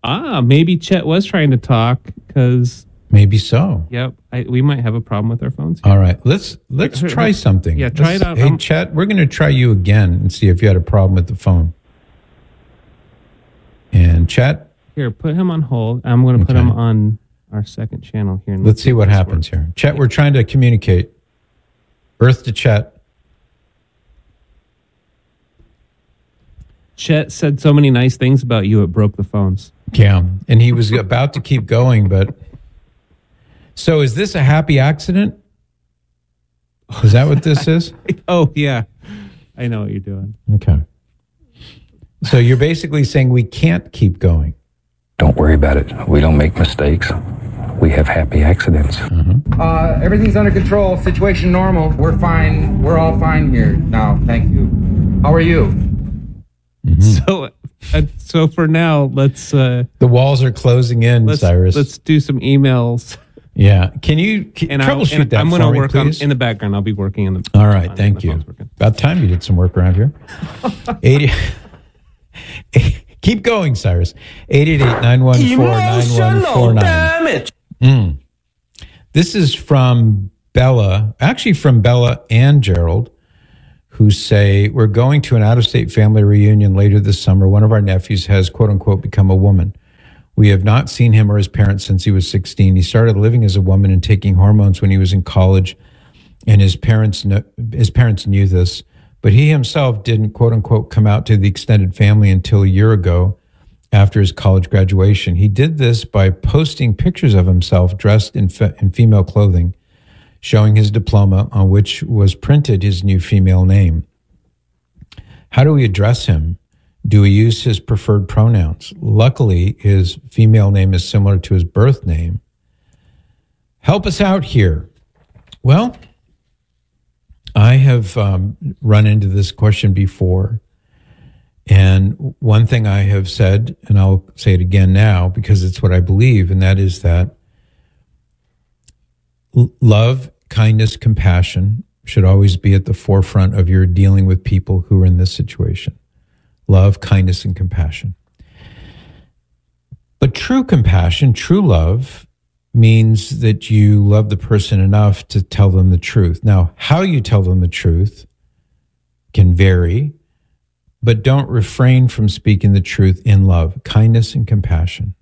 Maybe Chet was trying to talk because... Maybe so. Yep. We might have a problem with our phones here. All right. Let's try something. Yeah, try it out. Hey, Chet, we're going to try you again and see if you had a problem with the phone. And Chet? Here, put him on hold. I'm going to put him on our second channel here. Let's see what happens here. Chet, we're trying to communicate. Earth to Chet. Chet said so many nice things about you, it broke the phones. Yeah, and he was about to keep going, but... So is this a happy accident? Is that what this is? Oh, yeah. I know what you're doing. Okay. So you're basically saying we can't keep going. Don't worry about it. We don't make mistakes. We have happy accidents. Everything's under control. Situation normal. We're fine. We're all fine here now. Thank you. How are you? So for now, let's... the walls are closing in, Cyrus. Let's do some emails. Yeah. Can you troubleshoot that I'm for going to me, work please? In the background. I'll be working in the... All right. Thank you. About time you did some work around here. 80... Keep going, Cyrus. 888-914-9149. Damn it! This is from Bella, actually from Bella and Gerald, who say, we're going to an out-of-state family reunion later this summer. One of our nephews has, quote-unquote, become a woman. We have not seen him or his parents since he was 16. He started living as a woman and taking hormones when he was in college, and his parents knew this. But he himself didn't, quote-unquote, come out to the extended family until a year ago after his college graduation. He did this by posting pictures of himself dressed in female clothing, showing his diploma on which was printed his new female name. How do we address him? Do we use his preferred pronouns? Luckily, his female name is similar to his birth name. Help us out here. Well, I have run into this question before, and one thing I have said, and I'll say it again now because it's what I believe, and that is that love, kindness, compassion should always be at the forefront of your dealing with people who are in this situation. Love, kindness, and compassion. But true compassion, true love, means that you love the person enough to tell them the truth. Now, how you tell them the truth can vary, but don't refrain from speaking the truth in love, kindness, and compassion.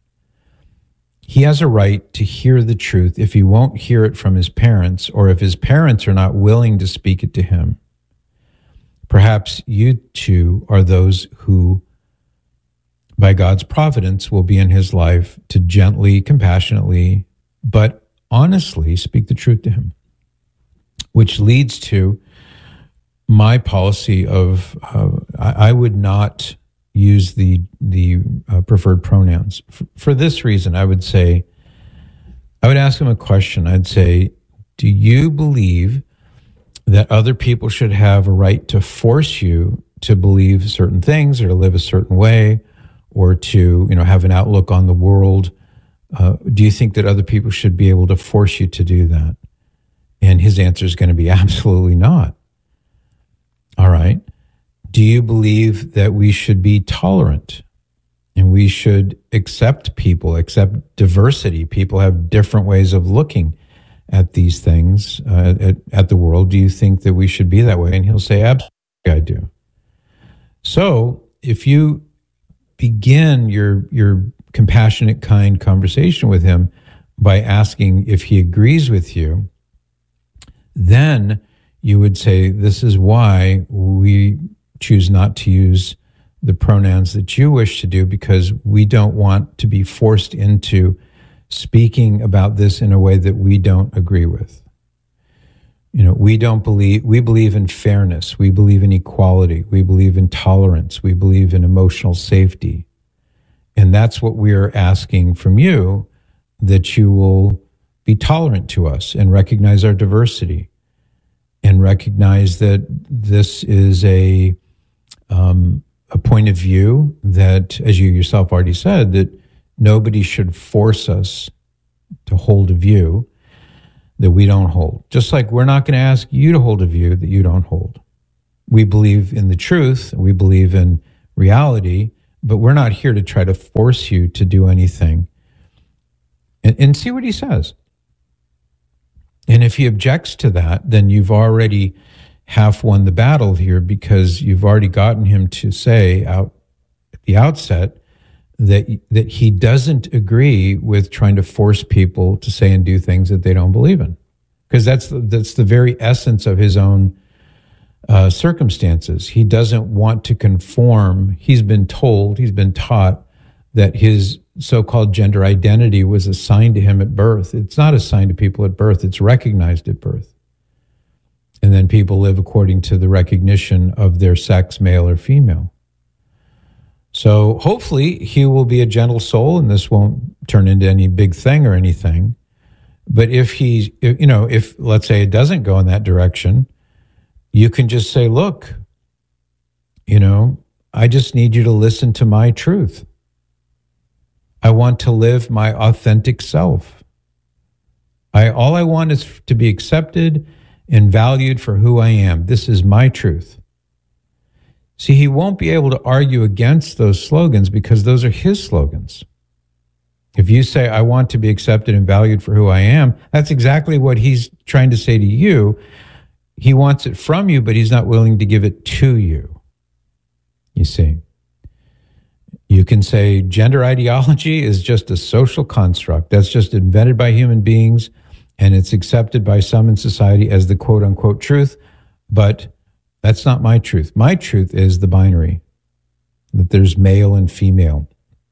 He has a right to hear the truth if he won't hear it from his parents, or if his parents are not willing to speak it to him. Perhaps you two are those who, by God's providence, will be in his life to gently, compassionately, but honestly speak the truth to him, which leads to my policy of I would not use the preferred pronouns. For this reason, I would ask him a question. I'd say, do you believe that other people should have a right to force you to believe certain things or to live a certain way or to, have an outlook on the world? Do you think that other people should be able to force you to do that? And his answer is going to be absolutely not. All right. Do you believe that we should be tolerant and we should accept people, accept diversity? People have different ways of looking at these things, at the world. Do you think that we should be that way? And he'll say, absolutely, I do. So if you begin your compassionate, kind conversation with him by asking if he agrees with you, then you would say, this is why we choose not to use the pronouns that you wish to do, because we don't want to be forced into speaking about this in a way that we don't agree with. We believe in fairness. We believe in equality. We believe in tolerance. We believe in emotional safety. And that's what we are asking from you, that you will be tolerant to us and recognize our diversity and recognize that this is a point of view that, as you yourself already said, that nobody should force us to hold a view that we don't hold. Just like we're not going to ask you to hold a view that you don't hold. We believe in the truth. We believe in reality, but we're not here to try to force you to do anything. And see what he says. And if he objects to that, then you've already half won the battle here, because you've already gotten him to say out at the outset that he doesn't agree with trying to force people to say and do things that they don't believe in, because that's the very essence of his own circumstances. He doesn't want to conform. He's been taught that his so-called gender identity was assigned to him at birth. It's not assigned to people at birth. It's recognized at birth. And then people live according to the recognition of their sex, male or female. So hopefully he will be a gentle soul and this won't turn into any big thing or anything. But if let's say it doesn't go in that direction, you can just say, look, I just need you to listen to my truth. I want to live my authentic self. All I want is to be accepted and valued for who I am. This is my truth. See, he won't be able to argue against those slogans because those are his slogans. If you say, I want to be accepted and valued for who I am, that's exactly what he's trying to say to you. He wants it from you, but he's not willing to give it to you. You see, you can say gender ideology is just a social construct that's just invented by human beings, and it's accepted by some in society as the quote-unquote truth, but that's not my truth. My truth is the binary, that there's male and female.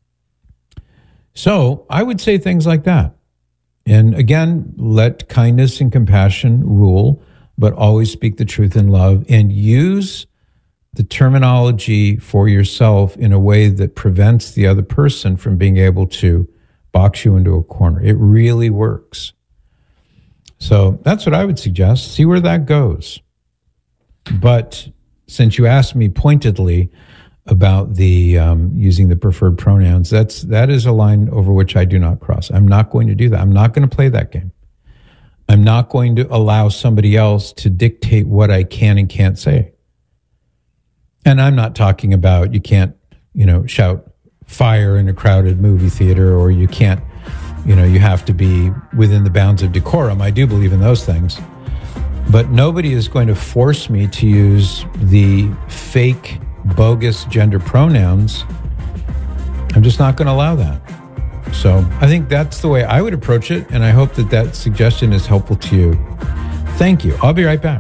So I would say things like that. And again, let kindness and compassion rule, but always speak the truth in love, and use the terminology for yourself in a way that prevents the other person from being able to box you into a corner. It really works. So that's what I would suggest. See where that goes. But since you asked me pointedly about the using the preferred pronouns, that is a line over which I do not cross. I'm not going to do that. I'm not going to play that game. I'm not going to allow somebody else to dictate what I can and can't say. And I'm not talking about you can't, shout fire in a crowded movie theater, or you can't, you have to be within the bounds of decorum. I do believe in those things. But nobody is going to force me to use the fake, bogus gender pronouns. I'm just not going to allow that. So I think that's the way I would approach it, and I hope that suggestion is helpful to you. Thank you. I'll be right back.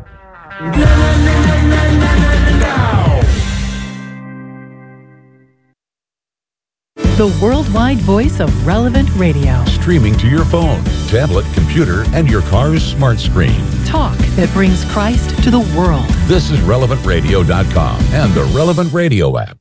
The worldwide voice of Relevant Radio. Streaming to your phone, tablet, computer, and your car's smart screen. Talk that brings Christ to the world. This is RelevantRadio.com and the Relevant Radio app.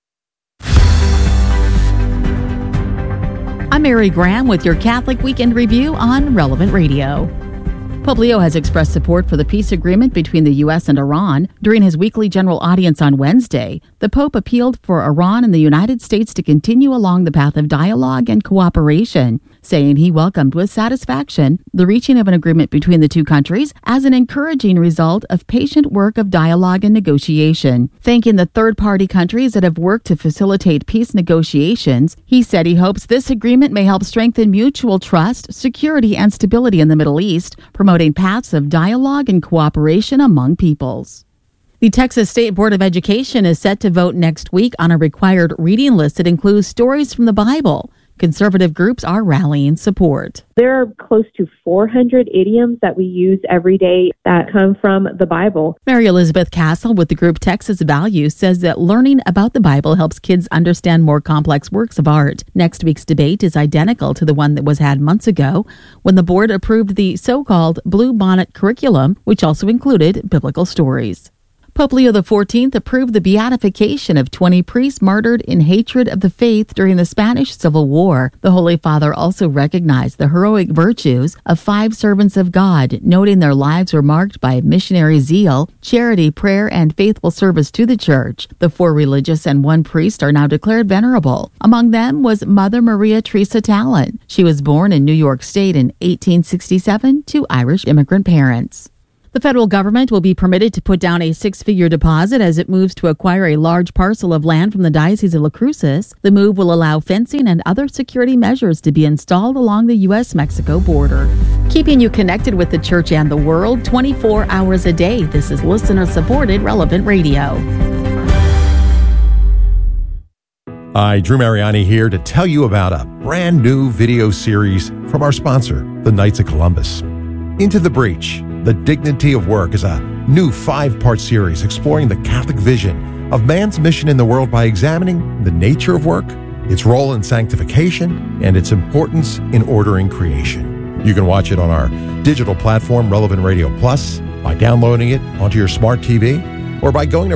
I'm Mary Graham with your Catholic Weekend Review on Relevant Radio. Pope Leo has expressed support for the peace agreement between the U.S. and Iran. During his weekly general audience on Wednesday, the Pope appealed for Iran and the United States to continue along the path of dialogue and cooperation, saying he welcomed with satisfaction the reaching of an agreement between the two countries as an encouraging result of patient work of dialogue and negotiation. Thanking the third-party countries that have worked to facilitate peace negotiations, he said he hopes this agreement may help strengthen mutual trust, security, and stability in the Middle East, promoting paths of dialogue and cooperation among peoples. The Texas State Board of Education is set to vote next week on a required reading list that includes stories from the Bible. Conservative groups are rallying support. There are close to 400 idioms that we use every day that come from the Bible. Mary Elizabeth Castle with the group Texas Value says that learning about the Bible helps kids understand more complex works of art. Next week's debate is identical to the one that was had months ago when the board approved the so-called Blue Bonnet curriculum, which also included biblical stories. Pope Leo XIV approved the beatification of 20 priests martyred in hatred of the faith during the Spanish Civil War. The Holy Father also recognized the heroic virtues of 5 servants of God, noting their lives were marked by missionary zeal, charity, prayer, and faithful service to the Church. The 4 religious and 1 priest are now declared venerable. Among them was Mother Maria Teresa Talon. She was born in New York State in 1867 to Irish immigrant parents. The federal government will be permitted to put down a six-figure deposit as it moves to acquire a large parcel of land from the Diocese of La Cruces. The move will allow fencing and other security measures to be installed along the U.S.-Mexico border. Keeping you connected with the church and the world 24 hours a day. This is listener-supported Relevant Radio. Hi, Drew Mariani here to tell you about a brand new video series from our sponsor, the Knights of Columbus. Into the Breach, The Dignity of Work is a new 5-part series exploring the Catholic vision of man's mission in the world by examining the nature of work, its role in sanctification, and its importance in ordering creation. You can watch it on our digital platform, Relevant Radio Plus, by downloading it onto your smart TV, or by going to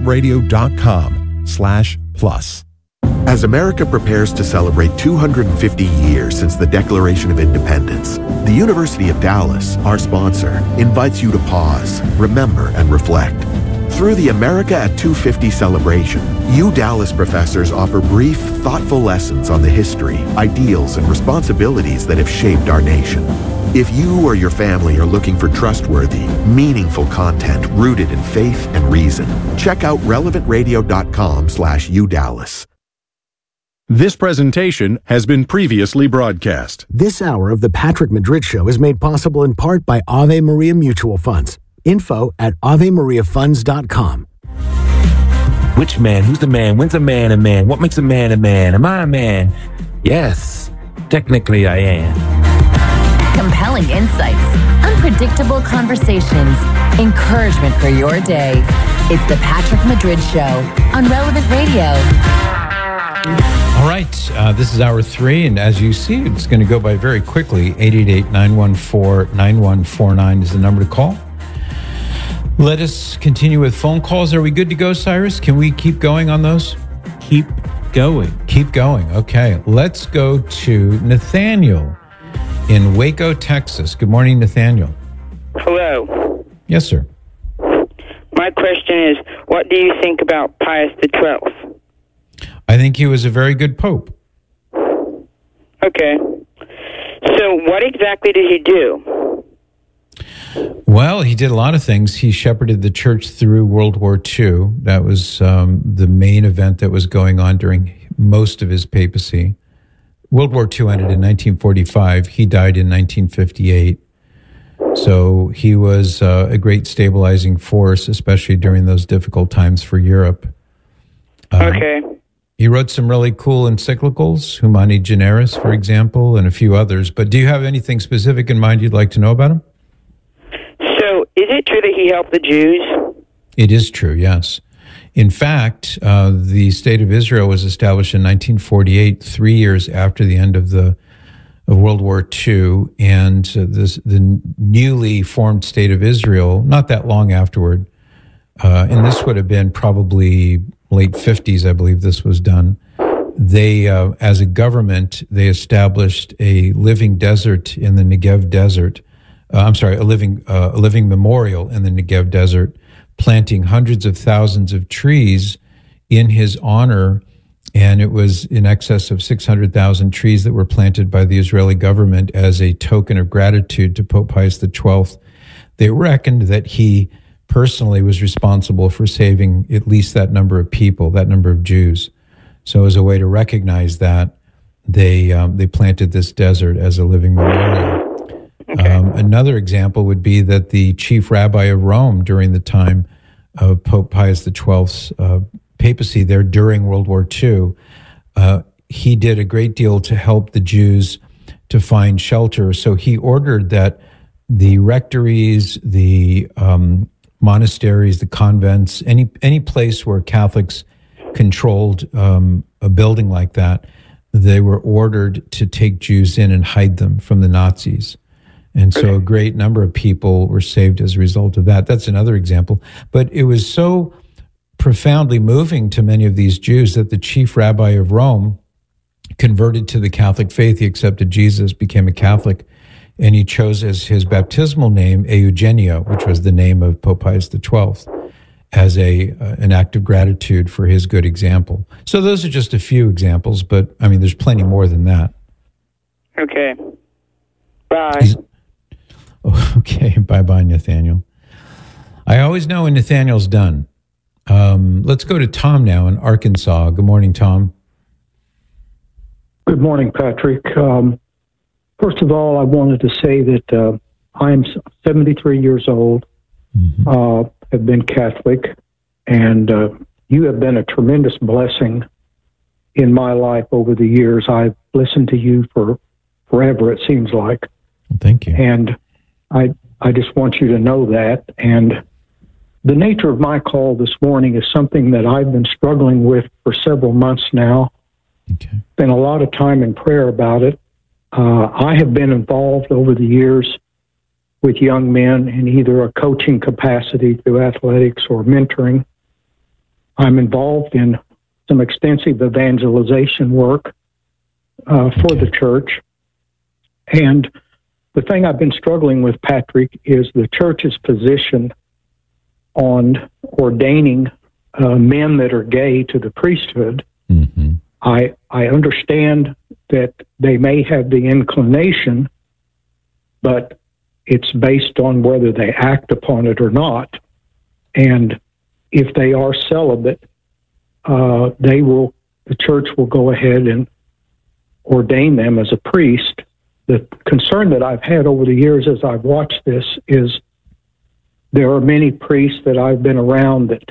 relevantradio.com/plus. As America prepares to celebrate 250 years since the Declaration of Independence, the University of Dallas, our sponsor, invites you to pause, remember, and reflect. Through the America at 250 celebration, UDallas professors offer brief, thoughtful lessons on the history, ideals, and responsibilities that have shaped our nation. If you or your family are looking for trustworthy, meaningful content rooted in faith and reason, check out relevantradio.com/UDallas. This presentation has been previously broadcast. This hour of the Patrick Madrid Show is made possible in part by Ave Maria Mutual Funds. Info at AveMariaFunds.com. Which man? Who's the man? When's a man a man? What makes a man a man? Am I a man? Yes, technically I am. Compelling insights, unpredictable conversations, encouragement for your day. It's the Patrick Madrid Show on Relevant Radio. All right, this is hour 3, and as you see, it's going to go by very quickly. 888-914-9149 is the number to call. Let us continue with phone calls. Are we good to go, Cyrus? Can we keep going on those? Keep going. Keep going. Okay, let's go to Nathaniel in Waco, Texas. Good morning, Nathaniel. Hello. Yes, sir. My question is, what do you think about Pius XII? I think he was a very good pope. Okay. So what exactly did he do? Well, he did a lot of things. He shepherded the church through World War II. That was the main event that was going on during most of his papacy. World War II ended in 1945. He died in 1958. So he was a great stabilizing force, especially during those difficult times for Europe. Okay. He wrote some really cool encyclicals, Humani Generis, for example, and a few others. But do you have anything specific in mind you'd like to know about him? So is it true that he helped the Jews? It is true, yes. In fact, the State of Israel was established in 1948, 3 years after the end of World War II, and the newly formed State of Israel, not that long afterward, and this would have been probably late 50s, I believe this was done. They, as a government, they established a living desert in the Negev desert. A living memorial in the Negev desert, planting hundreds of thousands of trees in his honor. And it was in excess of 600,000 trees that were planted by the Israeli government as a token of gratitude to Pope Pius XII. They reckoned that he personally was responsible for saving at least that number of people, that number of Jews. So as a way to recognize that, they planted this desert as a living memorial. Another example would be that the chief rabbi of Rome during the time of Pope Pius XII's papacy there during World War II, he did a great deal to help the Jews to find shelter. So he ordered that the rectories, the monasteries, the convents, any place where Catholics controlled a building like that, they were ordered to take Jews in and hide them from the Nazis. And so a great number of people were saved as a result of that. That's another example. But it was so profoundly moving to many of these Jews that the chief rabbi of Rome converted to the Catholic faith. He accepted Jesus, became a Catholic, and he chose as his baptismal name Eugenio, which was the name of Pope Pius XII, as an act of gratitude for his good example. So those are just a few examples, but I mean, there's plenty more than that. Okay. Bye. Okay, bye-bye, Nathaniel. I always know when Nathaniel's done. Let's go to Tom now in Arkansas. Good morning, Tom. Good morning, Patrick. First of all, I wanted to say that I am 73 years old, have been Catholic, and you have been a tremendous blessing in my life over the years. I've listened to you for forever, it seems like. Thank you. And I just want you to know that. And the nature of my call this morning is something that I've been struggling with for several months now. Okay. Spent a lot of time in prayer about it. I have been involved over the years with young men in either a coaching capacity through athletics or mentoring. I'm involved in some extensive evangelization work for the church. And the thing I've been struggling with, Patrick, is the church's position on ordaining men that are gay to the priesthood. Mm-hmm. I understand that they may have the inclination, but it's based on whether they act upon it or not. And if they are celibate, the church will go ahead and ordain them as a priest. The concern that I've had over the years as I've watched this is there are many priests that I've been around that,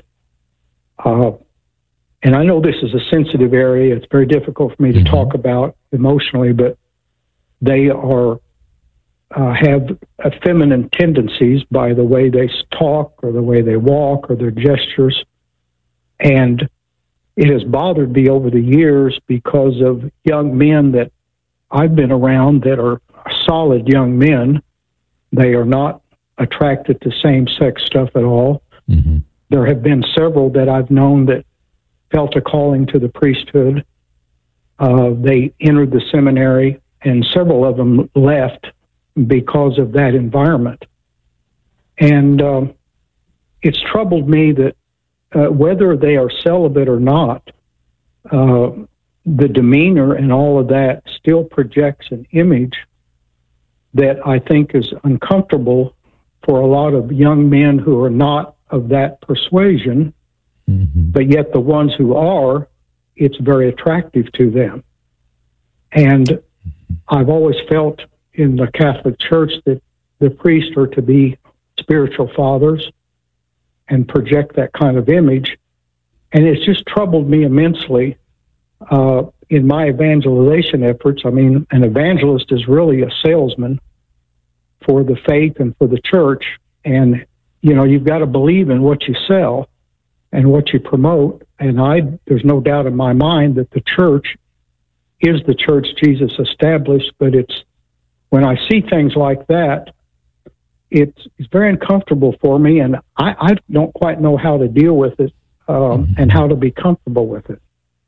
and I know this is a sensitive area. It's very difficult for me to talk about emotionally, but they are have feminine tendencies by the way they talk or the way they walk or their gestures. And it has bothered me over the years because of young men that I've been around that are solid young men. They are not attracted to same-sex stuff at all. Mm-hmm. There have been several that I've known that felt a calling to the priesthood. They entered the seminary, and several of them left because of that environment. And it's troubled me that whether they are celibate or not, the demeanor and all of that still projects an image that I think is uncomfortable for a lot of young men who are not of that persuasion, but yet the ones who are, it's very attractive to them. And I've always felt in the Catholic Church that the priests are to be spiritual fathers and project that kind of image. And it's just troubled me immensely in my evangelization efforts. I mean, an evangelist is really a salesman for the faith and for the church. And, you know, you've got to believe in what you sell and what you promote. And there's no doubt in my mind that the church is the church Jesus established, but when I see things like that, it's very uncomfortable for me, and I don't quite know how to deal with it and how to be comfortable with it.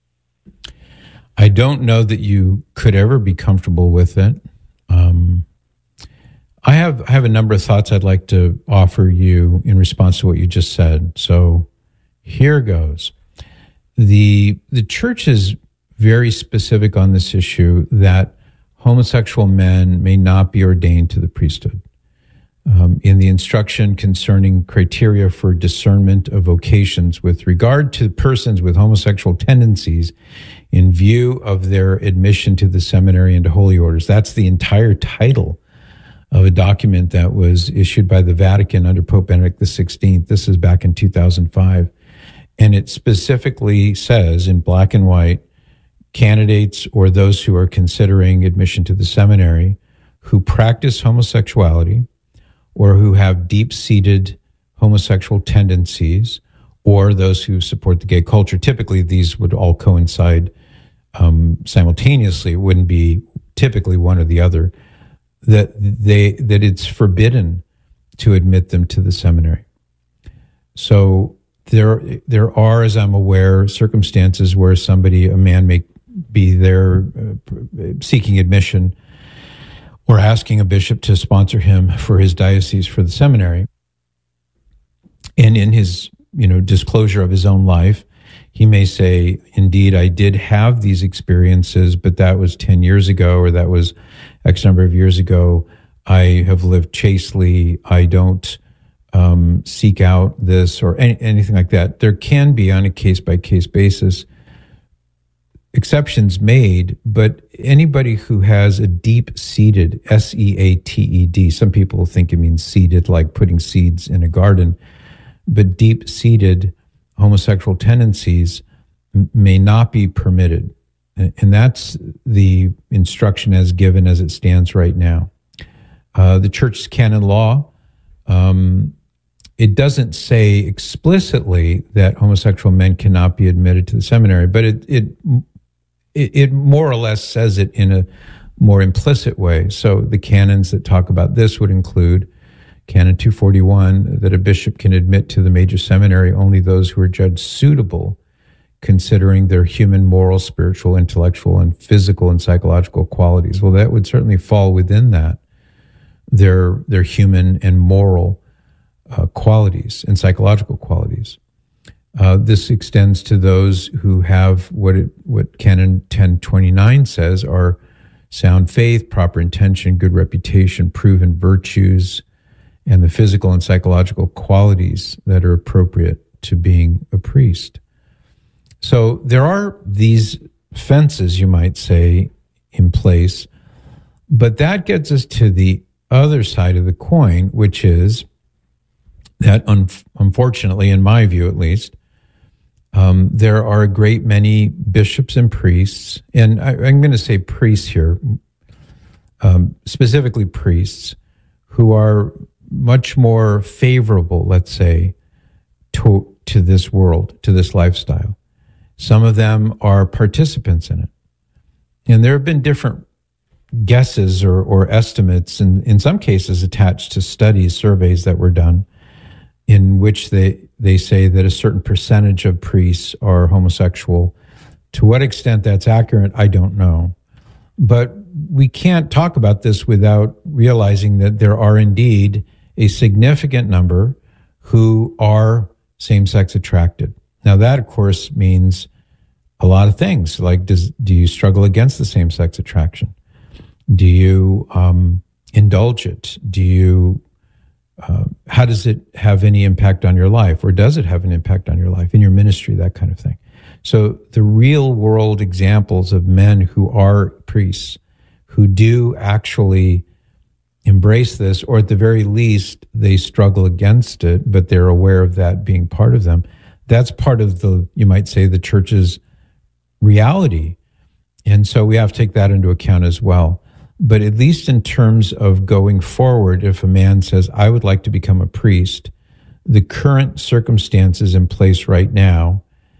I don't know that you could ever be comfortable with it. I have a number of thoughts I'd like to offer you in response to what you just said. So here goes. The church is very specific on this issue that homosexual men may not be ordained to the priesthood. In the instruction concerning criteria for discernment of vocations with regard to persons with homosexual tendencies in view of their admission to the seminary and to holy orders. That's the entire title of a document that was issued by the Vatican under Pope Benedict XVI. This is back in 2005. And it specifically says in black and white, candidates or those who are considering admission to the seminary who practice homosexuality or who have deep-seated homosexual tendencies, or those who support the gay culture. Typically, these would all coincide simultaneously. It wouldn't be typically one or the other. That it's forbidden to admit them to the seminary. So there are, as I'm aware, circumstances where a man may be there seeking admission or asking a bishop to sponsor him for his diocese for the seminary. And in his, disclosure of his own life, he may say, indeed, I did have these experiences, but that was 10 years ago, or that was X number of years ago. I have lived chastely. I don't seek out this or anything like that. There can be, on a case-by-case basis, exceptions made, but anybody who has a deep-seated, S-E-A-T-E-D, some people think it means seeded, like putting seeds in a garden, but deep-seated homosexual tendencies may not be permitted. And that's the instruction as given as it stands right now. The church's canon law, it doesn't say explicitly that homosexual men cannot be admitted to the seminary, but it more or less says it in a more implicit way. So the canons that talk about this would include Canon 241, that a bishop can admit to the major seminary only those who are judged suitable, considering their human, moral, spiritual, intellectual, and physical and psychological qualities. Well, that would certainly fall within that, their human and moral qualities and psychological qualities. This extends to those who have what Canon 1029 says are sound faith, proper intention, good reputation, proven virtues, and the physical and psychological qualities that are appropriate to being a priest. So there are these fences, you might say, in place, but that gets us to the other side of the coin, which is that, unfortunately, in my view at least, there are a great many bishops and priests, and I'm going to say priests here, specifically priests, who are much more favorable, let's say, to this world, to this lifestyle. Some of them are participants in it. And there have been different guesses or estimates, and in some cases attached to studies, surveys that were done, in which they say that a certain percentage of priests are homosexual. To what extent that's accurate, I don't know. But we can't talk about this without realizing that there are indeed a significant number who are same-sex attracted. Now, that, of course, means a lot of things. Like, do you struggle against the same-sex attraction? Do you indulge it? Do you how does it have any impact on your life, or does it have an impact on your life, in your ministry, that kind of thing? So the real world examples of men who are priests, who do actually embrace this, or at the very least, they struggle against it, but they're aware of that being part of them. That's part of the, you might say, the church's reality. And so we have to take that into account as well. But at least in terms of going forward, if a man says, I would like to become a priest, the current circumstances in place right now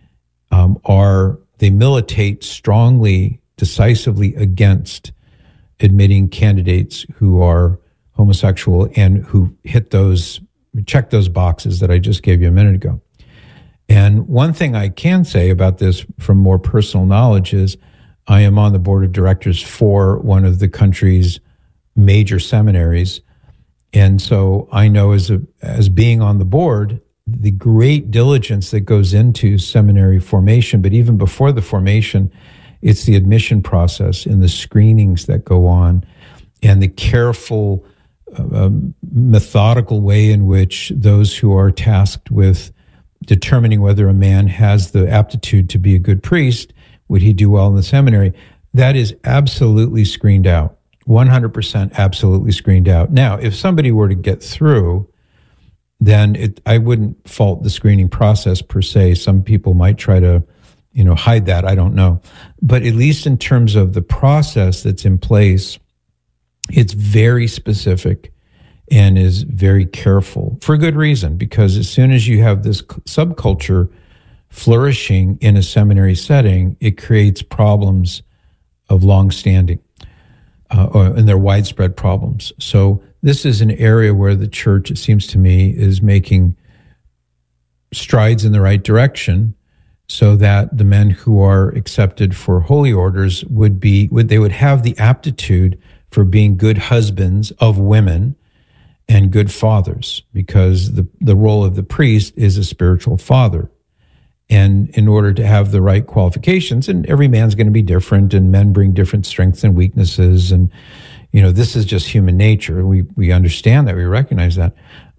they militate strongly, decisively against admitting candidates who are homosexual and who check those boxes that I just gave you a minute ago. And one thing I can say about this from more personal knowledge is I am on the board of directors for one of the country's major seminaries. And so I know as being on the board, the great diligence that goes into seminary formation, but even before the formation, it's the admission process and the screenings that go on and the careful, methodical way in which those who are tasked with determining whether a man has the aptitude to be a good priest, would he do well in the seminary, that is absolutely screened out, 100% absolutely screened out. Now, if somebody were to get through, then I wouldn't fault the screening process per se. Some people might try to, hide that. I don't know. But at least in terms of the process that's in place, it's very specific and is very careful for good reason, because as soon as you have this subculture flourishing in a seminary setting, it creates problems of long-standing, and they're widespread problems. So this is an area where the church, it seems to me, is making strides in the right direction, so that the men who are accepted for holy orders would have the aptitude for being good husbands of women and good fathers, because the role of the priest is a spiritual father. And in order to have the right qualifications, and every man's going to be different, and men bring different strengths and weaknesses, and this is just human nature. We understand that, we recognize that.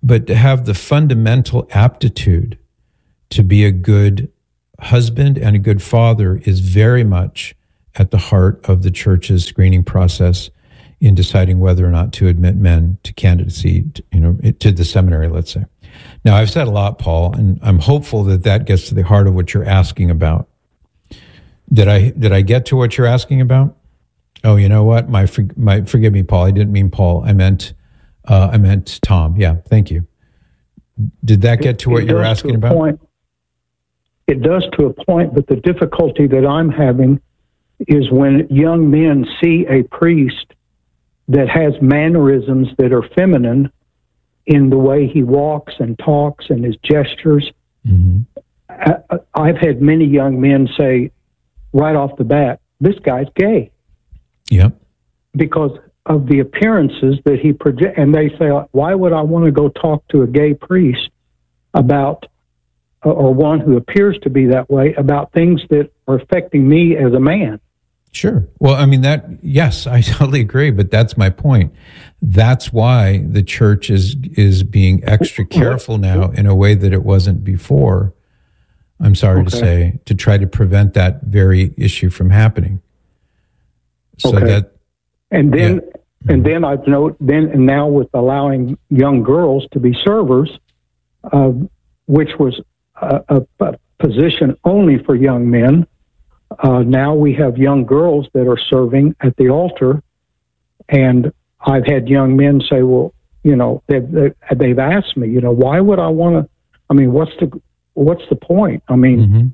But to have the fundamental aptitude to be a good husband and a good father is very much at the heart of the church's screening process in deciding whether or not to admit men to candidacy, to the seminary, let's say. Now, I've said a lot, Paul, and I'm hopeful that that gets to the heart of what you're asking about. Did I get to what you're asking about? Oh, you know what? Forgive me, Paul. I didn't mean Paul. I meant Tom. Yeah, thank you. Did that get to what you're asking about? It does to a point, but the difficulty that I'm having is when young men see a priest that has mannerisms that are feminine in the way he walks and talks and his gestures. Mm-hmm. I've had many young men say right off the bat, this guy's gay. Yep. Because of the appearances that he projects. And they say, why would I want to go talk to a gay priest about, or one who appears to be that way, about things that are affecting me as a man? Sure. Well, I mean, yes, I totally agree, but that's my point. That's why the church is being extra careful now in a way that it wasn't before, I'm sorry to say, to try to prevent that very issue from happening. So and then I've noted and now with allowing young girls to be servers, which was a position only for young men. Now we have young girls that are serving at the altar, and I've had young men say, well, they've asked me, why would I want to, I mean, what's the point? I mean,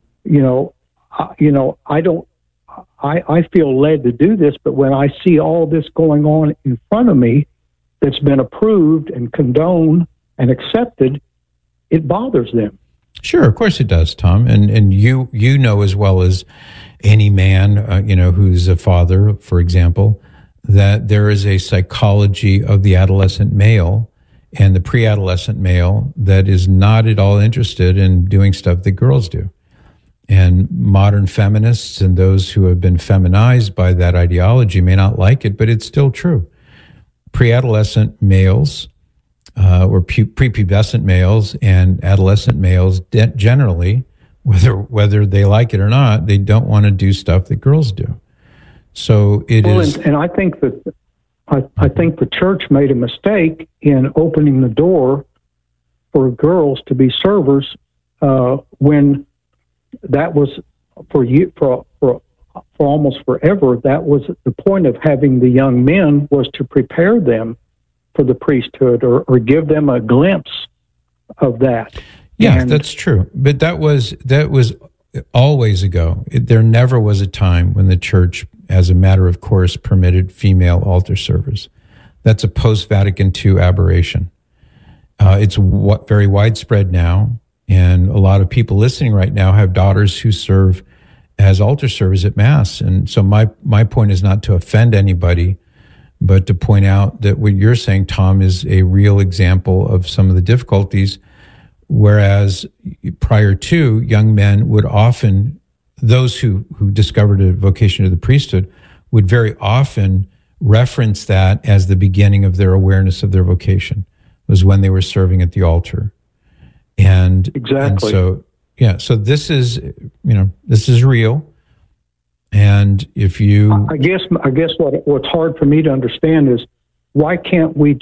I feel led to do this, but when I see all this going on in front of me that's been approved and condoned and accepted, it bothers them. Sure, of course it does, Tom. And you know as well as any man, who's a father, for example, that there is a psychology of the adolescent male and the pre-adolescent male that is not at all interested in doing stuff that girls do. And modern feminists and those who have been feminized by that ideology may not like it, but it's still true. Pre-adolescent males or prepubescent males and adolescent males generally, whether they like it or not, they don't want to do stuff that girls do. So it is. And I think that I think the church made a mistake in opening the door for girls to be servers when that was for almost forever. That was the point of having the young men, was to prepare them for the priesthood or give them a glimpse of that. Yeah, that's true. But that was always ago. There never was a time when the church, as a matter of course, permitted female altar servers. That's a post-Vatican II aberration. It's very widespread now, and a lot of people listening right now have daughters who serve as altar servers at Mass. And so my point is not to offend anybody, but to point out that what you're saying, Tom, is a real example of some of the difficulties. Whereas prior to, young men would often, those who discovered a vocation to the priesthood, would very often reference that as the beginning of their awareness of their vocation, was when they were serving at the altar. And exactly. And so this is real. And if you, I guess what's hard for me to understand is why can't we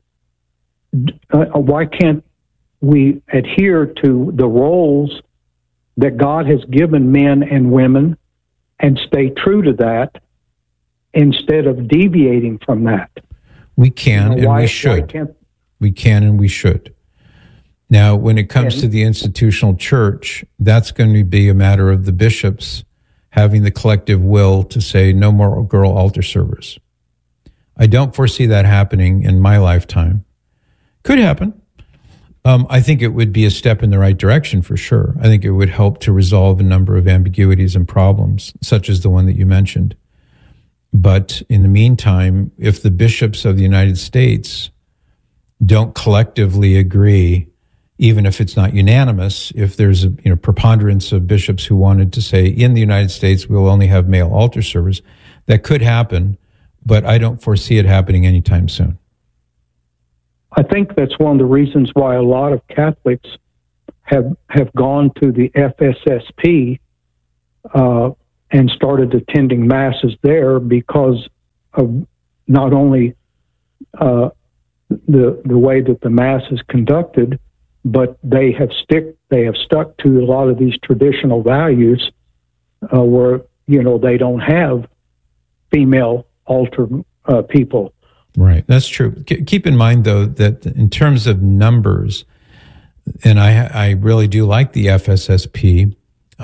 adhere to the roles that God has given men and women and stay true to that instead of deviating from that? We can and we should. We can and we should. Now, when it comes to the institutional church, that's going to be a matter of the bishops having the collective will to say no more girl altar servers. I don't foresee that happening in my lifetime. Could happen. I think it would be a step in the right direction for sure. I think it would help to resolve a number of ambiguities and problems, such as the one that you mentioned. But in the meantime, if the bishops of the United States don't collectively agree, even if it's not unanimous, if there's a preponderance of bishops who wanted to say in the United States we'll only have male altar servers, that could happen, but I don't foresee it happening anytime soon. I think that's one of the reasons why a lot of Catholics have gone to the FSSP and started attending masses there because of not only the way that the mass is conducted, but they have stuck to a lot of these traditional values where they don't have female altar people. Right, that's true. Keep in mind, though, that in terms of numbers, and I really do like the FSSP.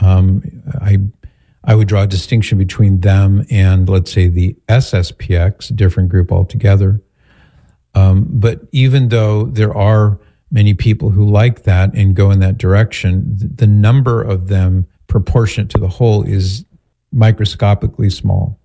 I would draw a distinction between them and, let's say, the SSPX, a different group altogether. But even though there are many people who like that and go in that direction, the number of them proportionate to the whole is microscopically small.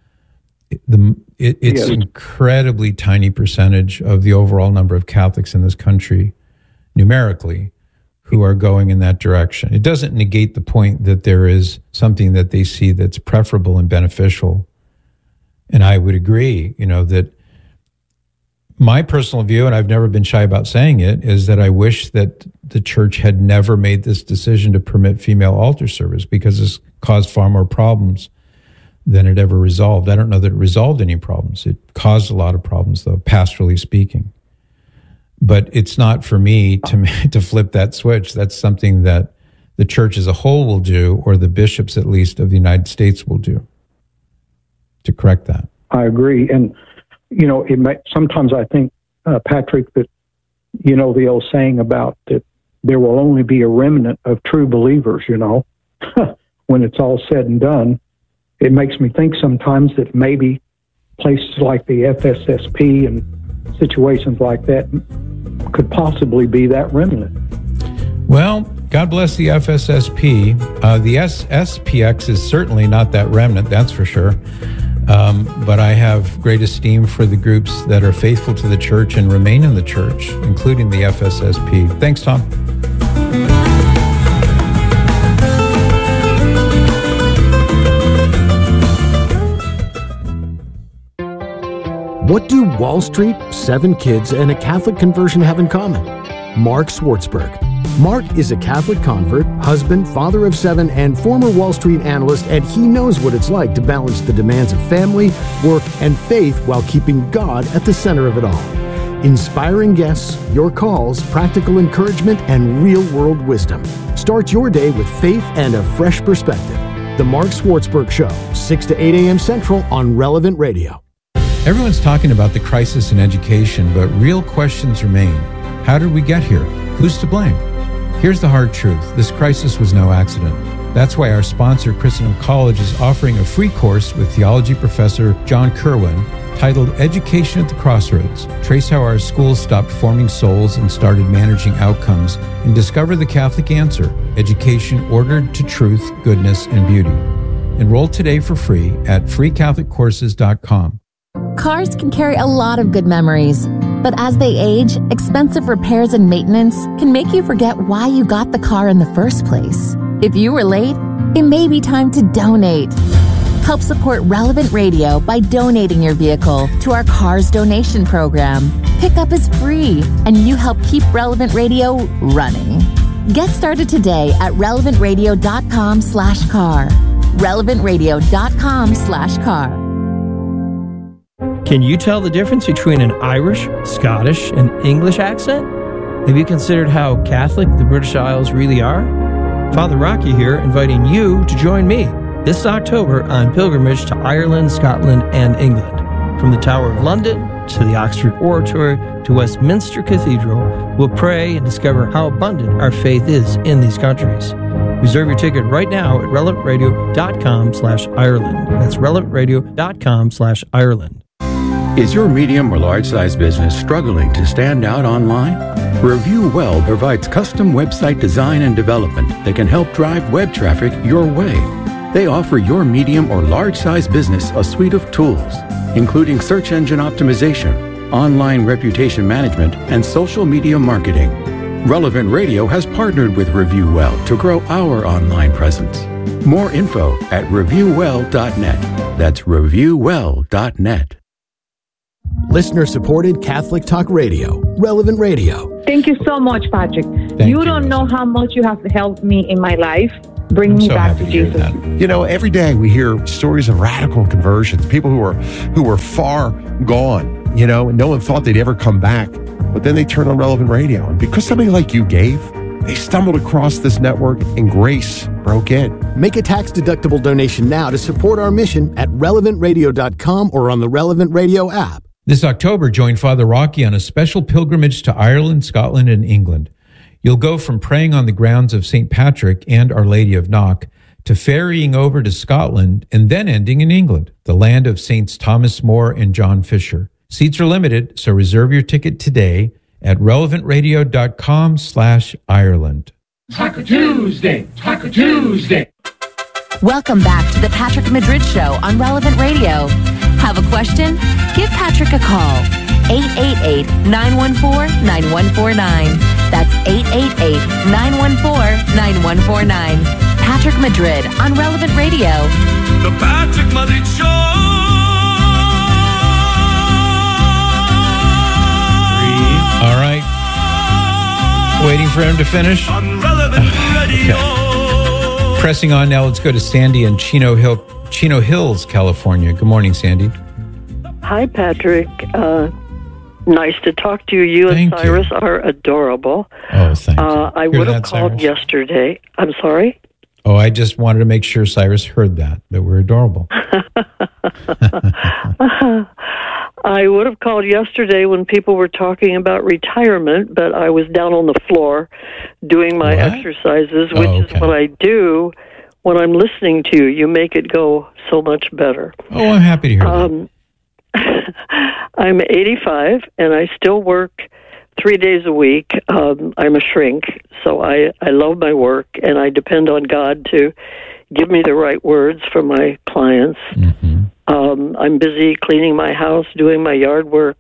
It's incredibly tiny percentage of the overall number of Catholics in this country, numerically, who are going in that direction. It doesn't negate the point that there is something that they see that's preferable and beneficial. And I would agree, that my personal view, and I've never been shy about saying it, is that I wish that the church had never made this decision to permit female altar service, because it's caused far more problems than it ever resolved. I don't know that it resolved any problems. It caused a lot of problems, though, pastorally speaking. But it's not for me to flip that switch. That's something that the church as a whole will do, or the bishops, at least, of the United States will do, to correct that. I agree. And, sometimes I think, Patrick, that, the old saying about that there will only be a remnant of true believers, when it's all said and done. It makes me think sometimes that maybe places like the FSSP and situations like that could possibly be that remnant. Well, God bless the FSSP. The SSPX is certainly not that remnant, that's for sure. But I have great esteem for the groups that are faithful to the church and remain in the church, including the FSSP. Thanks, Tom. What do Wall Street, 7 kids, and a Catholic conversion have in common? Mark Swartzberg. Mark is a Catholic convert, husband, father of 7, and former Wall Street analyst, and he knows what it's like to balance the demands of family, work, and faith while keeping God at the center of it all. Inspiring guests, your calls, practical encouragement, and real-world wisdom. Start your day with faith and a fresh perspective. The Mark Swartzberg Show, 6 to 8 a.m. Central on Relevant Radio. Everyone's talking about the crisis in education, but real questions remain. How did we get here? Who's to blame? Here's the hard truth. This crisis was no accident. That's why our sponsor, Christendom College, is offering a free course with theology professor John Kerwin titled Education at the Crossroads. Trace how our schools stopped forming souls and started managing outcomes, and discover the Catholic answer: education ordered to truth, goodness, and beauty. Enroll today for free at freecatholiccourses.com. Cars can carry a lot of good memories, but as they age, expensive repairs and maintenance can make you forget why you got the car in the first place. If you were late, it may be time to donate. Help support Relevant Radio by donating your vehicle to our Cars Donation Program. Pickup is free, and you help keep Relevant Radio running. Get started today at relevantradio.com/car. relevantradio.com/car. Can you tell the difference between an Irish, Scottish, and English accent? Have you considered how Catholic the British Isles really are? Father Rocky here, inviting you to join me this October on pilgrimage to Ireland, Scotland, and England. From the Tower of London to the Oxford Oratory to Westminster Cathedral, we'll pray and discover how abundant our faith is in these countries. Reserve your ticket right now at relevantradio.com/Ireland. That's relevantradio.com/Ireland. Is your medium or large size business struggling to stand out online? Review Well provides custom website design and development that can help drive web traffic your way. They offer your medium or large size business a suite of tools, including search engine optimization, online reputation management, and social media marketing. Relevant Radio has partnered with Review Well to grow our online presence. More info at reviewwell.net. That's reviewwell.net. Listener-supported Catholic Talk Radio, Relevant Radio. Thank you so much, Patrick. You don't know how much you have helped me in my life. Bring me back to Jesus. You know, every day we hear stories of radical conversions, people who were far gone, you know, and no one thought they'd ever come back. But then they turned on Relevant Radio. And because somebody like you gave, they stumbled across this network and grace broke in. Make a tax-deductible donation now to support our mission at relevantradio.com or on the Relevant Radio app. This October, join Father Rocky on a special pilgrimage to Ireland, Scotland, and England. You'll go from praying on the grounds of St. Patrick and Our Lady of Knock to ferrying over to Scotland and then ending in England, the land of Saints Thomas More and John Fisher. Seats are limited, so reserve your ticket today at relevantradio.com/Ireland. Taco Tuesday, Taco Tuesday. Welcome back to the Patrick Madrid Show on Relevant Radio. Have a question? Give Patrick a call. 888-914-9149. That's 888-914-9149. Patrick Madrid on Relevant Radio. The Patrick Madrid Show. All right. Waiting for him to finish. On Relevant Radio. Okay. Pressing on now, let's go to Sandy in Chino Hills, California. Good morning, Sandy. Hi, Patrick. Nice to talk to you. You and Cyrus are adorable. Oh, thank you. I would have called yesterday. I'm sorry? Oh, I just wanted to make sure Cyrus heard that we're adorable. I would have called yesterday when people were talking about retirement, but I was down on the floor doing my exercises, which is what I do when I'm listening to you. You make it go so much better. Oh, I'm happy to hear that. I'm 85, and I still work 3 days a week. I'm a shrink, so I love my work, and I depend on God to give me the right words for my clients. Mm-hmm. I'm busy cleaning my house, doing my yard work.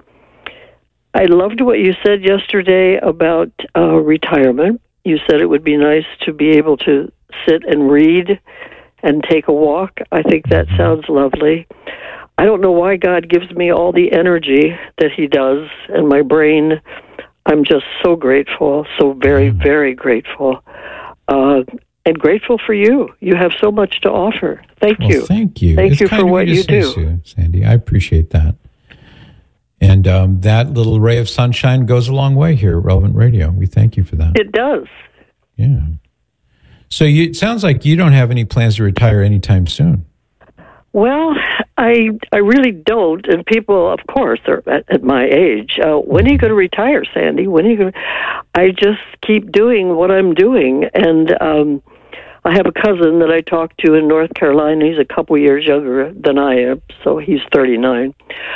I loved what you said yesterday about retirement. You said it would be nice to be able to sit and read and take a walk. I think that sounds lovely. I don't know why God gives me all the energy that he does, and my brain, I'm just so grateful, so very, very grateful. And grateful for you. You have so much to offer. Thank you. Thank you. Thank you for what you do. Sandy. I appreciate that. And that little ray of sunshine goes a long way here at Relevant Radio. We thank you for that. It does. Yeah. So it sounds like you don't have any plans to retire anytime soon. Well, I really don't. And people, of course, are at my age. When are you going to retire, Sandy? When are you going to... I just keep doing what I'm doing. And I have a cousin that I talk to in North Carolina. He's a couple years younger than I am, so he's 39.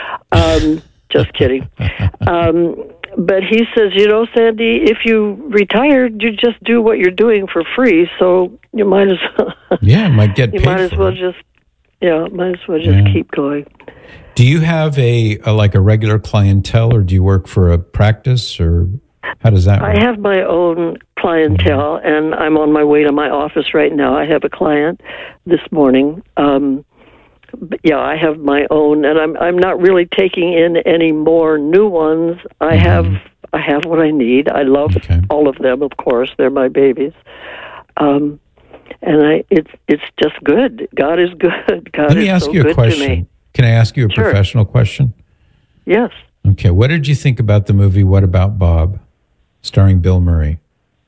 Just kidding. But he says, you know, Sandy, if you retired, you just do what you're doing for free, so you might as well... Yeah, might get paid might as well just... Yeah, might as well just keep going. Do you have a regular clientele, or do you work for a practice, or how does that work? I have my own clientele, and I'm on my way to my office right now. I have a client this morning. But yeah, I have my own, and I'm not really taking in any more new ones. I have what I need. I love all of them, of course. They're my babies. And it's just good. God is good. God Let me ask you a question. Can I ask you a professional question? Yes. Okay. What did you think about the movie What About Bob, starring Bill Murray?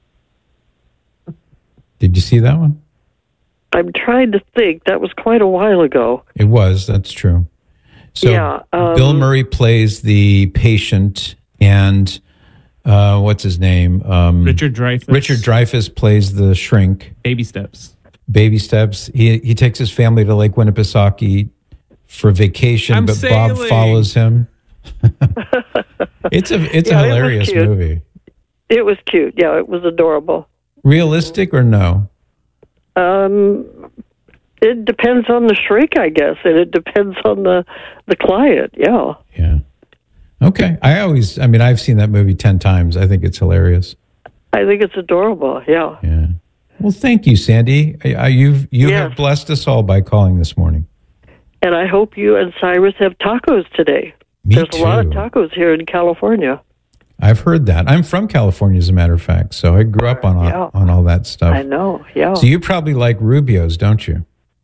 Did you see that one? I'm trying to think. That was quite a while ago. It was. That's true. So Bill Murray plays the patient, and what's his name? Richard Dreyfuss. Richard Dreyfuss plays the shrink. Baby steps. Baby steps. He takes his family to Lake Winnipesaukee for vacation, but sailing. Bob follows him. It's a hilarious movie. It was cute. Yeah, it was adorable. Realistic or no? It depends on the shrink, I guess, and it depends on the client. Yeah. Yeah. Okay. I've seen that movie 10 times. I think it's hilarious. I think it's adorable. Yeah. Yeah. Well, thank you, Sandy. You have blessed us all by calling this morning. And I hope you and Cyrus have tacos today. There's a lot of tacos here in California. I've heard that. I'm from California, as a matter of fact, so I grew up on all that stuff. I know, yeah. So you probably like Rubio's, don't you?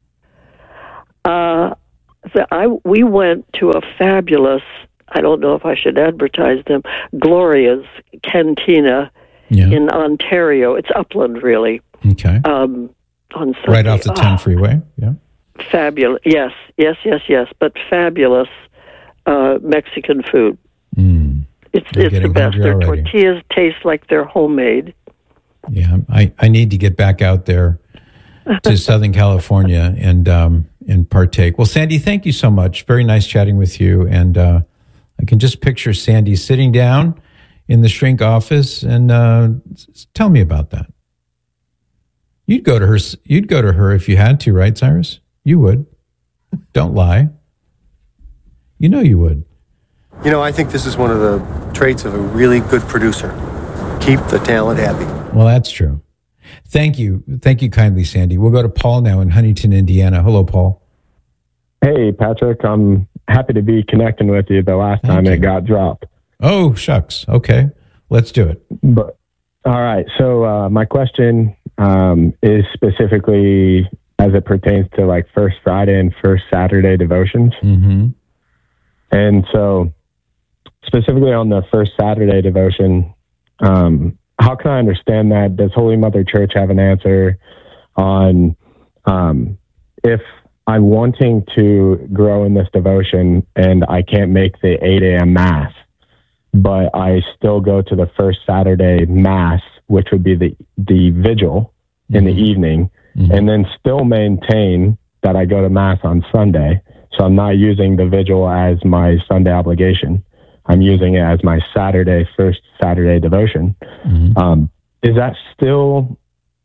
We went to a fabulous, I don't know if I should advertise them, Gloria's Cantina in Ontario. It's upland, really. Okay. On Sunday. Right off the 10 freeway, yeah. Fabulous. Yes. But fabulous Mexican food. It's the best. Their tortillas taste like they're homemade. Yeah, I need to get back out there to Southern California and partake. Well, Sandy, thank you so much. Very nice chatting with you. And I can just picture Sandy sitting down in the shrink office and tell me about that. You'd go to her if you had to, right, Cyrus? You would. Don't lie. You know you would. You know, I think this is one of the traits of a really good producer. Keep the talent happy. Well, that's true. Thank you. Thank you kindly, Sandy. We'll go to Paul now in Huntington, Indiana. Hello, Paul. Hey, Patrick. I'm happy to be connecting with you. The last time it got dropped. Oh, shucks. Okay. Let's do it. But all right. So my question is specifically as it pertains to like First Friday and First Saturday devotions. Mm-hmm. And so specifically on the First Saturday devotion, how can I understand that? Does Holy Mother Church have an answer on if I'm wanting to grow in this devotion and I can't make the 8 a.m. Mass, but I still go to the First Saturday Mass, which would be the vigil in the evening, and then still maintain that I go to Mass on Sunday. So I'm not using the vigil as my Sunday obligation. I'm using it as my First Saturday devotion. Is that still,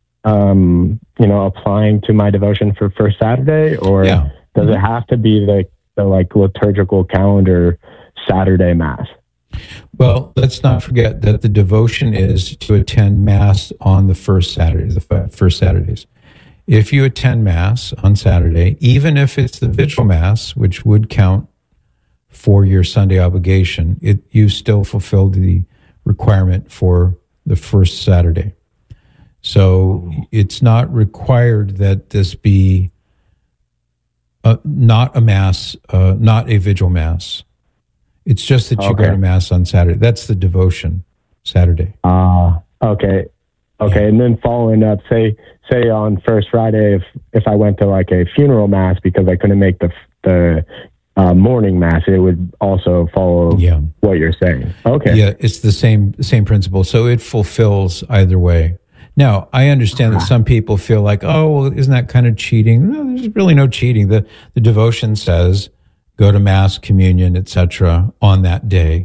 applying to my devotion for First Saturday, or does it have to be the like liturgical calendar Saturday Mass? Well, let's not forget that the devotion is to attend Mass on the first Saturday, the first Saturdays. If you attend Mass on Saturday, even if it's the vigil Mass, which would count for your Sunday obligation, you still fulfilled the requirement for the first Saturday. So it's not required that this be not a Mass, not a vigil Mass. It's just that you go to Mass on Saturday. That's the devotion Saturday. Okay. And then following up, say on First Friday, if I went to like a funeral Mass because I couldn't make the morning Mass, it would also follow what you're saying. Okay. Yeah, it's the same principle. So it fulfills either way. Now, I understand that some people feel like, oh, well, isn't that kind of cheating? No, there's really no cheating. The devotion says go to Mass, communion, etc. on that day.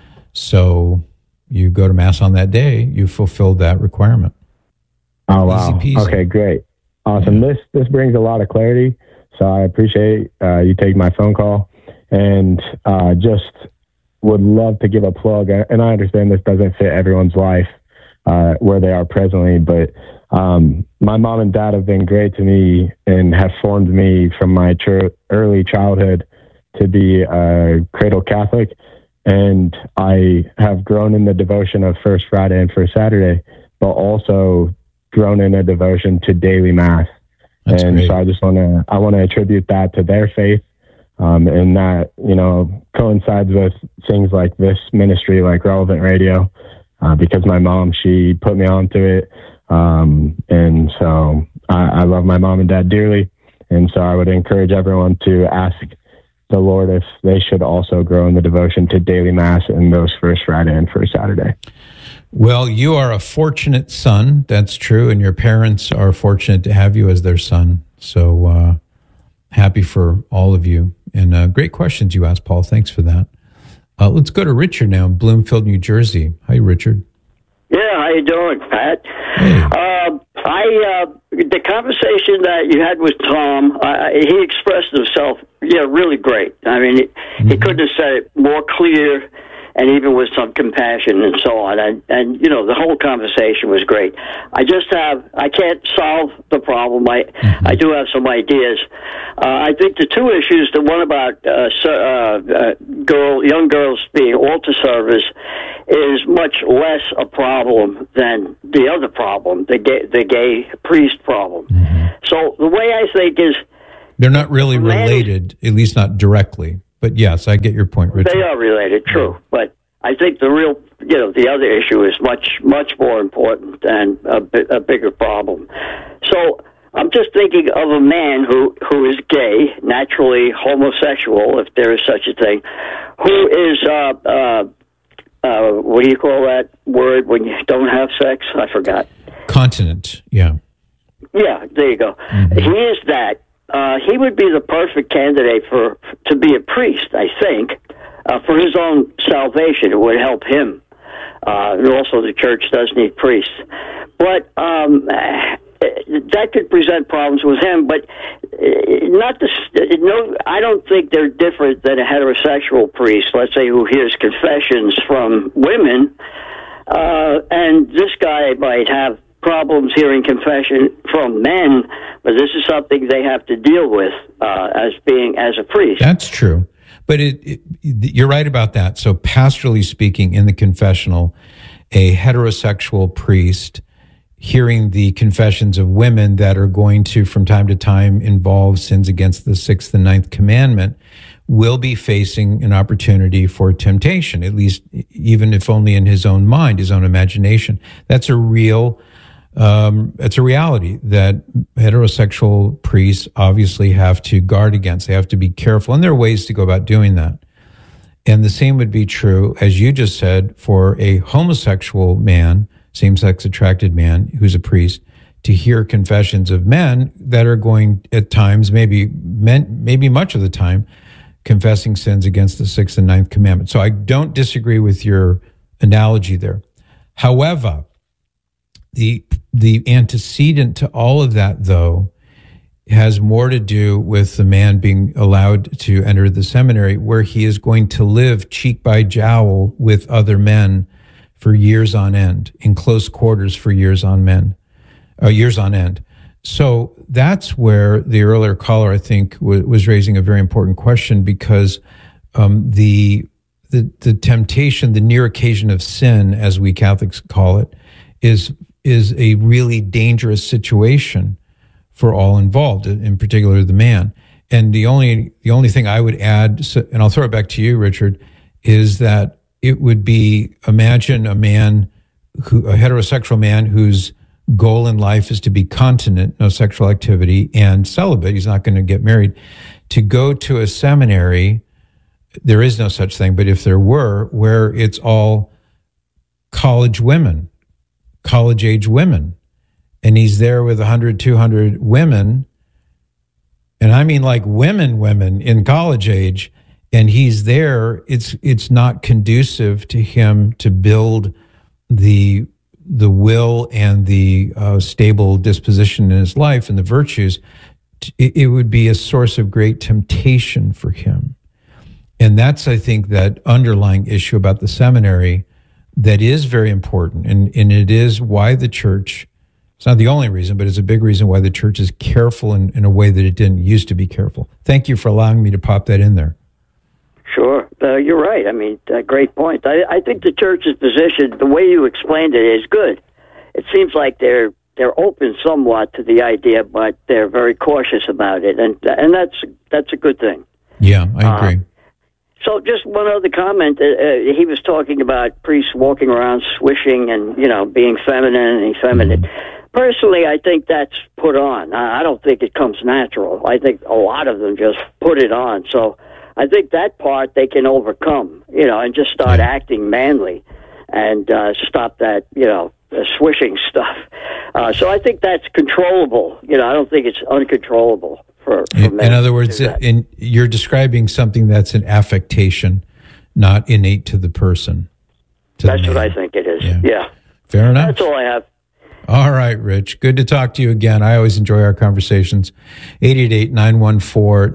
So you go to Mass on that day, you fulfilled that requirement. Oh, wow. Easy peasy. Okay, great. Awesome. Yeah. This brings a lot of clarity. So I appreciate you taking my phone call, and just would love to give a plug. And I understand this doesn't fit everyone's life where they are presently, but my mom and dad have been great to me and have formed me from my early childhood to be a cradle Catholic. And I have grown in the devotion of First Friday and First Saturday, but also grown in a devotion to daily Mass. That's and great. So I want to attribute that to their faith. And that, coincides with things like this ministry, like Relevant Radio, because my mom, she put me onto it. And so I love my mom and dad dearly. And so I would encourage everyone to ask the Lord if they should also grow in the devotion to daily Mass in those First Friday and First Saturday. Well, you are a fortunate son. That's true. And your parents are fortunate to have you as their son. So happy for all of you. And great questions you asked, Paul. Thanks for that. Let's go to Richard now in Bloomfield, New Jersey. Hi, Richard. Yeah, how you doing, Pat? Hey. The conversation that you had with Tom, he expressed himself, really great. I mean, he couldn't have said it more clear, and even with some compassion and so on. And the whole conversation was great. I can't solve the problem. I do have some ideas. I think the two issues, the one about girl young girls being altar servers is much less a problem than the other problem, the gay priest problem. So the way I think is, they're not really related, at least not directly. But yes, I get your point, Richard. They are related, true. But I think the real, the other issue is much more important and a bigger problem. So I'm just thinking of a man who is gay, naturally homosexual, if there is such a thing, who is, what do you call that word when you don't have sex? I forgot. Continent, yeah. Yeah, there you go. He is that. He would be the perfect candidate to be a priest, I think, for his own salvation. It would help him. And also the church does need priests. But that could present problems with him, but I don't think they're different than a heterosexual priest, let's say, who hears confessions from women, and this guy might have problems hearing confession from men, but this is something they have to deal with as a priest. That's true. But you're right about that. So pastorally speaking, in the confessional, a heterosexual priest hearing the confessions of women that are going to, from time to time, involve sins against the 6th and 9th commandment will be facing an opportunity for temptation, at least even if only in his own mind, his own imagination. That's a real, it's a reality that heterosexual priests obviously have to guard against. They have to be careful, and there are ways to go about doing that. And the same would be true, as you just said, for a homosexual man, same-sex attracted man who's a priest, to hear confessions of men that are going at times, maybe much of the time, confessing sins against the 6th and 9th commandment. So I don't disagree with your analogy there. However, the antecedent to all of that, though, has more to do with the man being allowed to enter the seminary, where he is going to live cheek by jowl with other men for years on end, in close quarters for years on end. So that's where the earlier caller, I think, was raising a very important question, because the temptation, the near occasion of sin, as we Catholics call it, is a really dangerous situation for all involved, in particular the man. And the only thing I would add, and I'll throw it back to you, Richard, is that it would be, imagine a heterosexual man whose goal in life is to be continent, no sexual activity, and celibate. He's not going to get married. To go to a seminary, there is no such thing, but if there were, where it's all college age women, and he's there with 100, 200 women, and I mean like women in college age, and he's there, it's not conducive to him to build the will and the stable disposition in his life and the virtues. It would be a source of great temptation for him. And that's, I think, that underlying issue about the seminary that is very important. And it is why the church, it's not the only reason, but it's a big reason why the church is careful in a way that it didn't used to be careful. Thank you for allowing me to pop that in there. Sure. You're right. I mean, great point. I think the church's position, the way you explained it, is good. It seems like they're open somewhat to the idea, but they're very cautious about it, and that's a good thing. Yeah, I agree. So just one other comment. He was talking about priests walking around swishing and, being feminine and effeminate. Mm-hmm. Personally, I think that's put on. I don't think it comes natural. I think a lot of them just put it on. So I think that part they can overcome, and just start acting manly and stop that, swishing stuff. So I think that's controllable. I don't think it's uncontrollable for men. In other words, you're describing something that's an affectation, not innate to the person. That's what I think it is. Yeah. Fair enough. That's all I have. All right, Rich. Good to talk to you again. I always enjoy our conversations.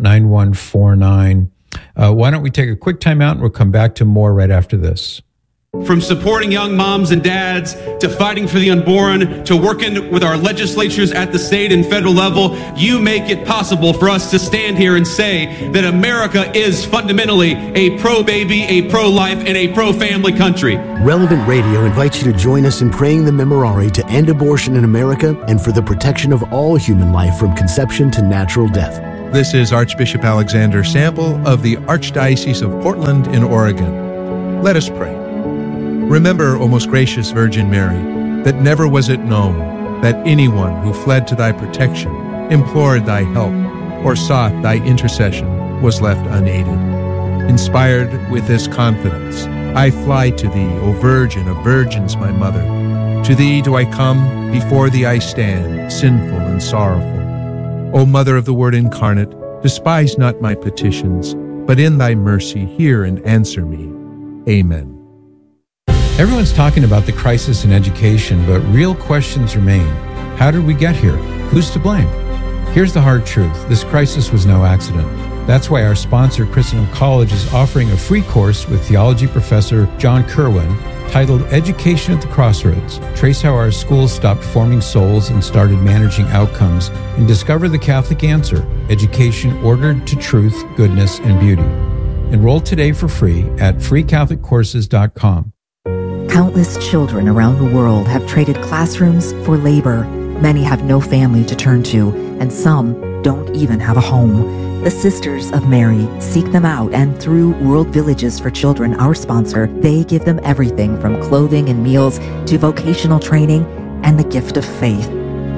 888-914-9149. Why don't we take a quick time out, and we'll come back to more right after this. From supporting young moms and dads, to fighting for the unborn, to working with our legislatures at the state and federal level, you make it possible for us to stand here and say that America is fundamentally a pro-baby, a pro-life, and a pro-family country. Relevant Radio invites you to join us in praying the Memorare to end abortion in America and for the protection of all human life from conception to natural death. This is Archbishop Alexander Sample of the Archdiocese of Portland in Oregon. Let us pray. Remember, O most gracious Virgin Mary, that never was it known that anyone who fled to thy protection, implored thy help, or sought thy intercession was left unaided. Inspired with this confidence, I fly to thee, O Virgin of Virgins, my Mother. To thee do I come, before thee I stand, sinful and sorrowful. O Mother of the Word incarnate, despise not my petitions, but in thy mercy hear and answer me. Amen. Everyone's talking about the crisis in education, but real questions remain. How did we get here? Who's to blame? Here's the hard truth. This crisis was no accident. That's why our sponsor, Christendom College, is offering a free course with theology professor John Kerwin titled Education at the Crossroads. Trace how our schools stopped forming souls and started managing outcomes, and discover the Catholic answer, education ordered to truth, goodness, and beauty. Enroll today for free at freecatholiccourses.com. Countless children around the world have traded classrooms for labor. Many have no family to turn to, and some don't even have a home. The Sisters of Mary seek them out, and through World Villages for Children, our sponsor, they give them everything from clothing and meals to vocational training and the gift of faith.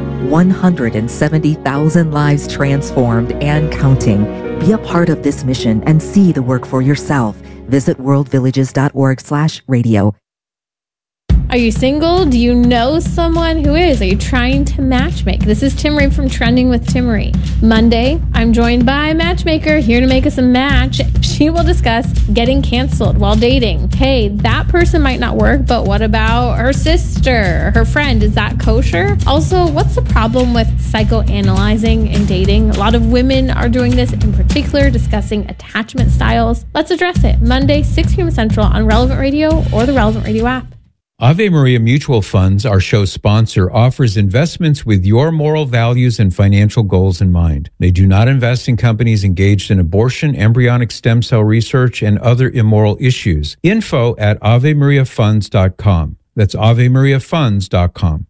170,000 lives transformed and counting. Be a part of this mission and see the work for yourself. Visit worldvillages.org/radio. Are you single? Do you know someone who is? Are you trying to matchmake? This is Timmerie from Trending with Timmerie. Monday, I'm joined by a matchmaker here to make us a match. She will discuss getting canceled while dating. Hey, that person might not work, but what about her sister, her friend? Is that kosher? Also, what's the problem with psychoanalyzing in dating? A lot of women are doing this, in particular, discussing attachment styles. Let's address it. Monday, 6 p.m. Central on Relevant Radio or the Relevant Radio app. Ave Maria Mutual Funds, our show's sponsor, offers investments with your moral values and financial goals in mind. They do not invest in companies engaged in abortion, embryonic stem cell research, and other immoral issues. Info at AveMariaFunds.com. That's AveMariaFunds.com.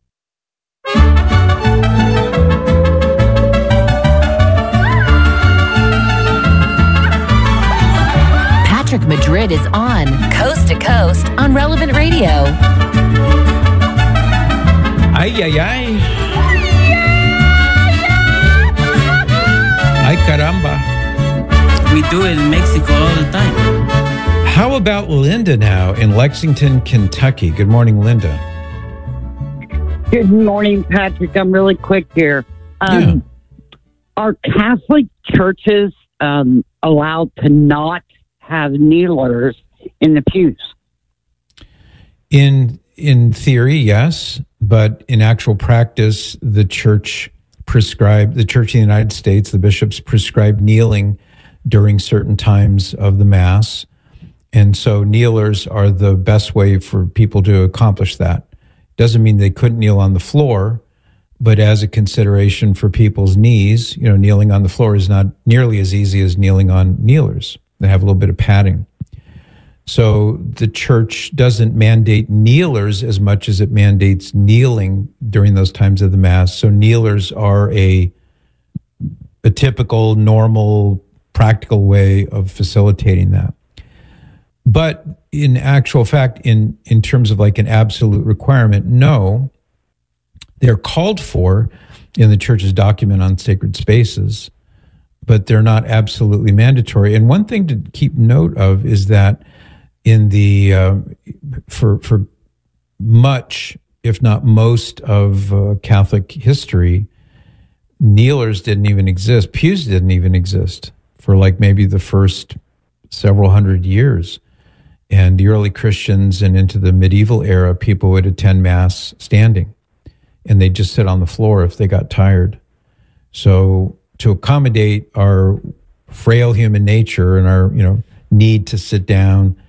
Patrick Madrid is on Coast to Coast on Relevant Radio. Ay, ay, ay. Ay, caramba. We do it in Mexico all the time. How about Linda now in Lexington, Kentucky? Good morning, Linda. Good morning, Patrick. I'm really quick here. Are Catholic churches allowed to not have kneelers in the pews? In theory, yes, but in actual practice, the Church in the United States, the bishops prescribe kneeling during certain times of the Mass, and so kneelers are the best way for people to accomplish that. Doesn't mean they couldn't kneel on the floor, but as a consideration for people's knees, kneeling on the floor is not nearly as easy as kneeling on kneelers. They have a little bit of padding. So the Church doesn't mandate kneelers as much as it mandates kneeling during those times of the Mass. So kneelers are a typical, normal, practical way of facilitating that. But in actual fact, in terms of like an absolute requirement, no, they're called for in the Church's document on sacred spaces, but they're not absolutely mandatory. And one thing to keep note of is that in the for much, if not most, of Catholic history, kneelers didn't even exist. Pews didn't even exist for like maybe the first several hundred years. And the early Christians and into the medieval era, people would attend Mass standing, and they'd just sit on the floor if they got tired. So to accommodate our frail human nature and our need to sit down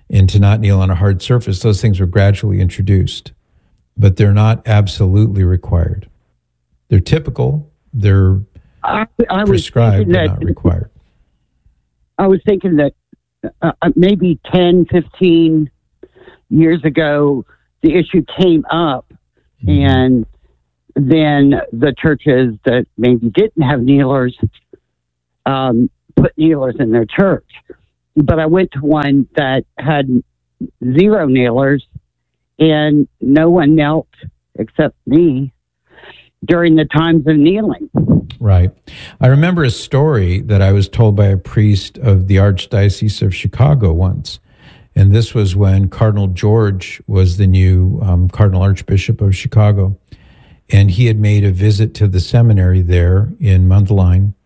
and to not kneel on a hard surface. Those things were gradually introduced, but they're not absolutely required. They're typical. They're prescribed, but not required. I was thinking that maybe 10, 15 years ago, the issue came up, and then the churches that maybe didn't have kneelers put kneelers in their church. But I went to one that had 0 kneelers, and no one knelt except me during the times of kneeling. Right. I remember a story that I was told by a priest of the Archdiocese of Chicago once. And this was when Cardinal George was the new Cardinal Archbishop of Chicago. And he had made a visit to the seminary there in Mundelein.